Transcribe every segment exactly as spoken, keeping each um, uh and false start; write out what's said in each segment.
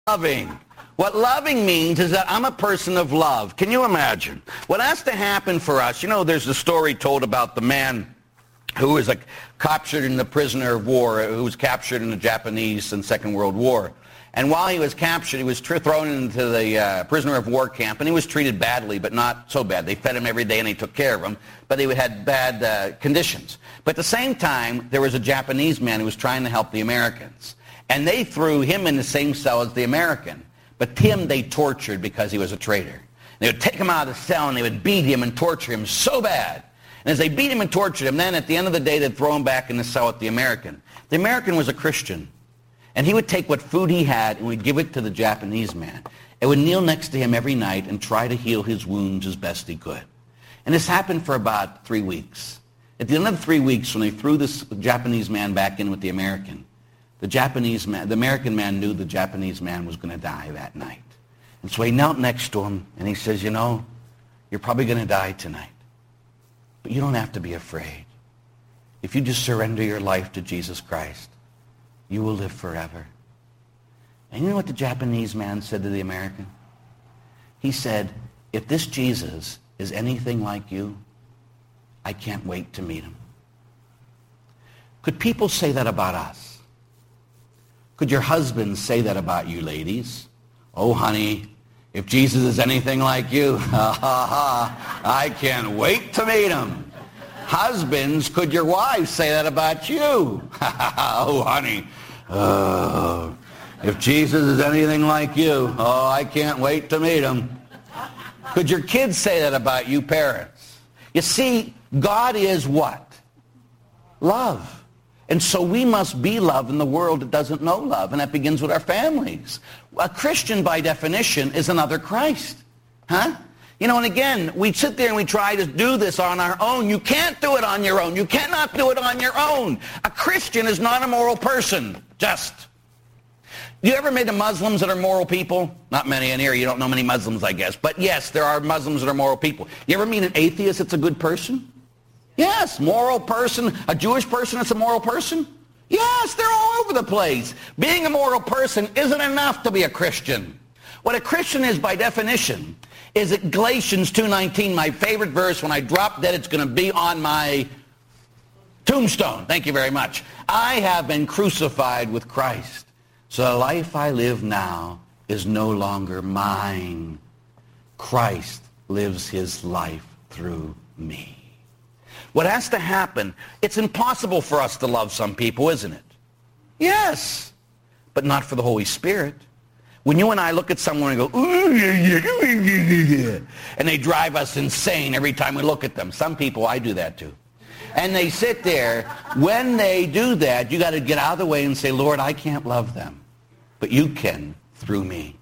Loving. What loving means is that I'm a person of love. Can you imagine? What has to happen for us, you know, there's a story told about the man who was like captured in the prisoner of war, who was captured in the Japanese and Second World War. And while he was captured, he was tr- thrown into the uh, prisoner of war camp, and he was treated badly, but not so bad. They fed him every day, and they took care of him, but he had bad uh, conditions. But at the same time, there was a Japanese man who was trying to help the Americans, and they threw him in the same cell as the American. But him they tortured because he was a traitor. They would take him out of the cell, and they would beat him and torture him so bad. And as they beat him and tortured him, then at the end of the day, they'd throw him back in the cell with the American. The American was a Christian. And he would take what food he had and would give it to the Japanese man. And would kneel next to him every night and try to heal his wounds as best he could. And this happened for about three weeks. At the end of the three weeks, when they threw this Japanese man back in with the American, the Japanese man, the American man knew the Japanese man was going to die that night. And so he knelt next to him and he says, you know, you're probably going to die tonight. But you don't have to be afraid. If you just surrender your life to Jesus Christ, you will live forever. And you know what the Japanese man said to the American? He said, if this Jesus is anything like you, I can't wait to meet him. Could people say that about us? Could your husbands say that about you, ladies? Oh, honey, if Jesus is anything like you, ha ha ha, I can't wait to meet him. Husbands, could your wives say that about you? Oh, honey, oh, if Jesus is anything like you, oh, I can't wait to meet him. Could your kids say that about you, parents? You see, God is what? Love. And so we must be love in the world that doesn't know love, and that begins with our families. A Christian, by definition, is another Christ. Huh? You know, and again, we sit there and we try to do this on our own. You can't do it on your own. You cannot do it on your own. A Christian is not a moral person, just. You ever met the Muslims that are moral people? Not many in here. You don't know many Muslims, I guess. But yes, there are Muslims that are moral people. You ever meet an atheist that's a good person? Yes, moral person. A Jewish person that's a moral person? Yes, they're all over the place. Being a moral person isn't enough to be a Christian. What a Christian is by definition is that Galatians two nineteen, my favorite verse. When I drop dead, it's going to be on my tombstone. Thank you very much. I have been crucified with Christ. So the life I live now is no longer mine. Christ lives his life through me. What has to happen, it's impossible for us to love some people, isn't it? Yes, but not for the Holy Spirit. When you and I look at someone and go, ooh, yeah, yeah, yeah, yeah, and they drive us insane every time we look at them. Some people, I do that too. And they sit there. When they do that, you got to get out of the way and say, Lord, I can't love them, but you can through me.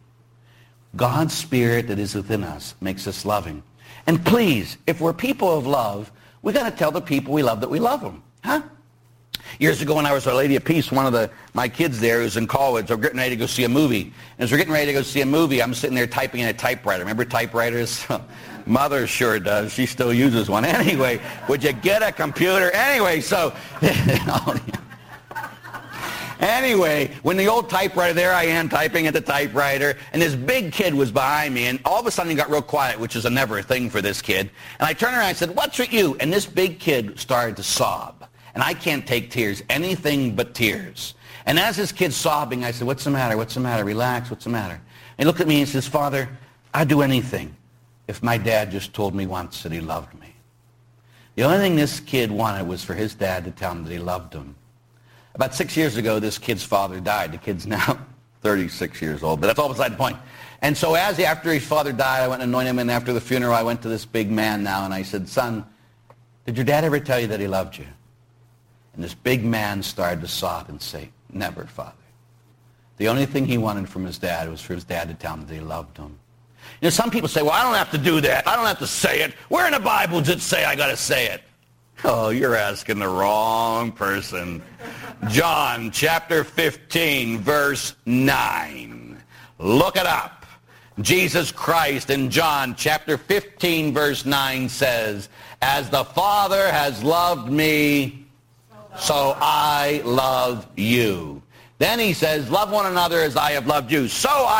God's Spirit that is within us makes us loving. And please, if we're people of love, we got to tell the people we love that we love them. Huh? Years ago when I was Our Lady of Peace, one of the my kids there who's in college, we're getting ready to go see a movie. And as we're getting ready to go see a movie, I'm sitting there typing in a typewriter. Remember typewriters? Mother sure does. She still uses one. Anyway, would you get a computer? Anyway, so... Anyway, when the old typewriter, there I am typing at the typewriter, and this big kid was behind me, and all of a sudden he got real quiet, which is a never a thing for this kid. And I turned around and I said, what's with you? And this big kid started to sob. And I can't take tears, anything but tears. And as this kid's sobbing, I said, what's the matter? What's the matter? Relax, what's the matter? And he looked at me and says, Father, I'd do anything if my dad just told me once that he loved me. The only thing this kid wanted was for his dad to tell him that he loved him. About six years ago, this kid's father died. The kid's now thirty-six years old, but that's all beside the point. And so as he, after his father died, I went and anointed him, and after the funeral, I went to this big man now, and I said, son, did your dad ever tell you that he loved you? And this big man started to sob and say, never, Father. The only thing he wanted from his dad was for his dad to tell him that he loved him. You know, some people say, well, I don't have to do that. I don't have to say it. Where in the Bible does it say I got to say it? Oh, you're asking the wrong person. John chapter fifteen, verse nine. Look it up. Jesus Christ in John chapter fifteen, verse nine says, as the Father has loved me, so I love you. Then he says, love one another as I have loved you. So I